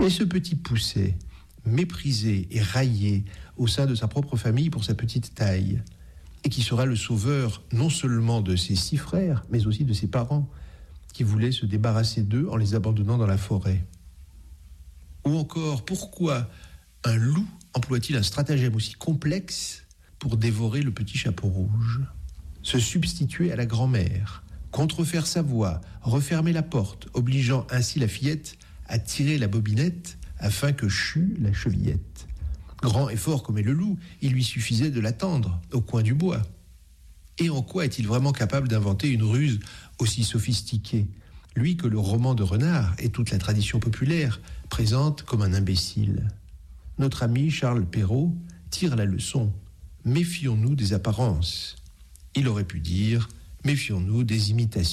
Et ce petit Pousset, méprisé et raillé au sein de sa propre famille pour sa petite taille, et qui sera le sauveur non seulement de ses 6 frères, mais aussi de ses parents, qui voulaient se débarrasser d'eux en les abandonnant dans la forêt. Ou encore, pourquoi un loup emploie-t-il un stratagème aussi complexe pour dévorer le petit chapeau rouge ? Se substituer à la grand-mère, contrefaire sa voix, refermer la porte, obligeant ainsi la fillette à tirer la bobinette afin que chût la chevillette. Grand et fort comme est le loup, il lui suffisait de l'attendre au coin du bois. Et en quoi est-il vraiment capable d'inventer une ruse aussi sophistiquée, lui que le roman de Renard et toute la tradition populaire présente comme un imbécile ? Notre ami Charles Perrault tire la leçon. Méfions-nous des apparences. Il aurait pu dire « Méfions-nous des imitations ».